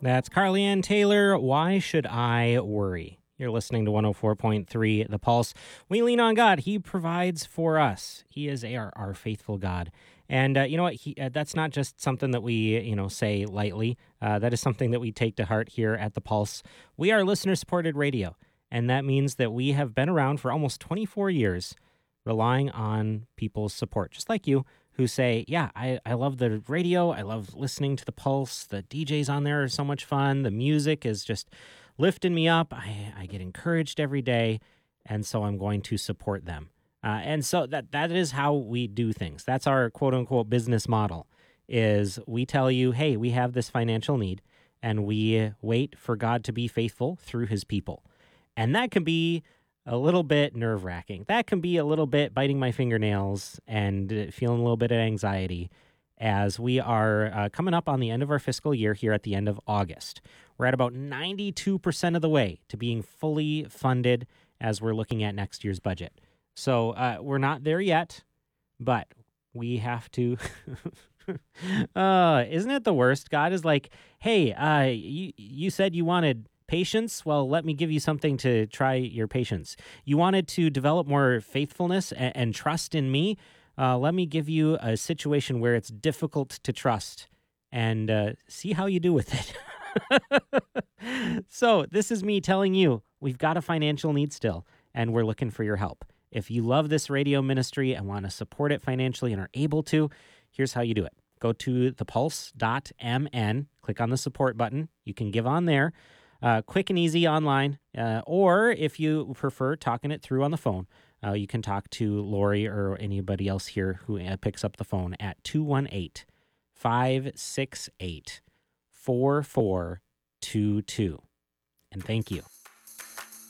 That's Carly Ann Taylor. Why should I worry? You're listening to 104.3 The Pulse. We lean on God. He provides for us. He is our faithful God. And you know what? That's not just something that we, say lightly. That is something that we take to heart here at The Pulse. We are listener-supported radio, and that means that we have been around for almost 24 years relying on people's support, just like you, who say, yeah, I love the radio. I love listening to The Pulse. The DJs on there are so much fun. The music is just lifting me up. I get encouraged every day, and so I'm going to support them. And so that is how we do things. That's our quote-unquote business model, is we tell you, hey, we have this financial need, and we wait for God to be faithful through his people. And that can be a little bit nerve-wracking. That can be a little bit biting my fingernails and feeling a little bit of anxiety as we are coming up on the end of our fiscal year here at the end of August. We're at about 92% of the way to being fully funded as we're looking at next year's budget. So we're not there yet, but we have to... Isn't it the worst? God is like, hey, you said you wanted patience? Well, let me give you something to try your patience. You wanted to develop more faithfulness and trust in me? Let me give you a situation where it's difficult to trust and see how you do with it. So this is me telling you, we've got a financial need still, and we're looking for your help. If you love this radio ministry and want to support it financially and are able to, here's how you do it. Go to thepulse.mn, click on the support button. You can give on there. Quick and easy online, or if you prefer talking it through on the phone, you can talk to Lori or anybody else here who picks up the phone at 218-568-4422. And thank you.